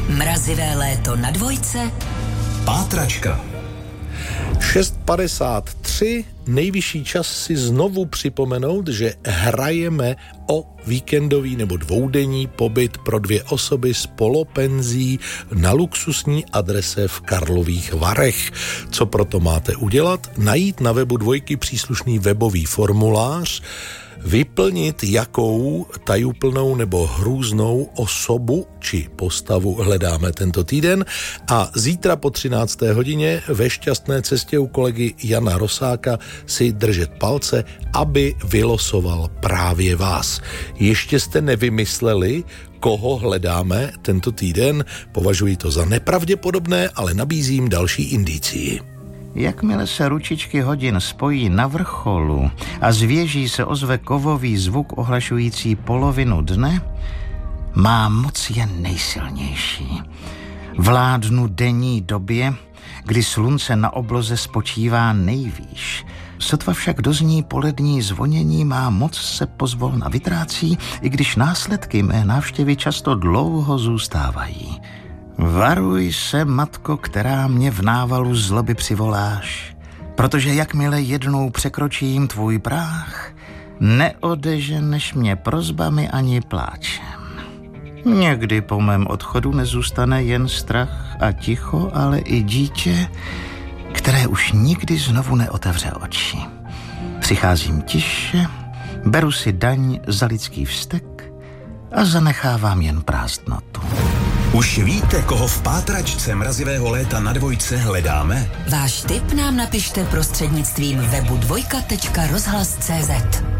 Mrazivé léto na dvojce. Pátračka. 6:53, nejvyšší čas si znovu připomenout, že hrajeme o víkendový nebo dvoudenní pobyt pro 2 osoby s polopenzí na luxusní adrese v Karlových Varech. Co proto máte udělat? Najít na webu Dvojky příslušný webový formulář, vyplnit, jakou tajuplnou nebo hrůznou osobu či postavu hledáme tento týden a zítra po 13. hodině ve šťastné cestě u kolegy Jana Rosáka si držet palce, aby vylosoval právě vás. Ještě jste nevymysleli, koho hledáme tento týden? Považuji to za nepravděpodobné, ale nabízím další indicii. Jakmile se ručičky hodin spojí na vrcholu a z věží se ozve kovový zvuk ohlašující polovinu dne, má moc je nejsilnější. Vládnu denní době, kdy slunce na obloze spočívá nejvýš. Sotva však dozní polední zvonění, má moc se pozvolna vytrácí, i když následky mé návštěvy často dlouho zůstávají. Varuj se, matko, která mě v návalu zloby přivoláš, protože jakmile jednou překročím tvůj práh, neodeženeš mě prosbami ani pláčem. Někdy po mém odchodu nezůstane jen strach a ticho, ale i dítě, které už nikdy znovu neotevře oči. Přicházím tiše, beru si daň za lidský vztek a zanechávám jen prázdnotu. Už víte, koho v pátračce mrazivého léta na dvojce hledáme? Váš tip nám napište prostřednictvím webu dvojka.rozhlas.cz.